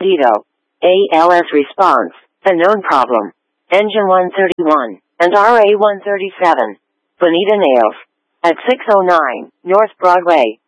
Ditto. ALS response, a known problem. Engine 131, and RA 137. Bonita Nails. At 609 North Broadway.